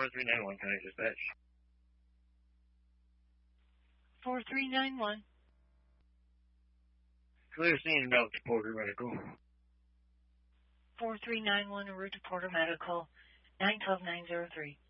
4391, County Dispatch. 4391. Clear scene route to Porter Medical. 4391, en route to Porter Medical. 912903.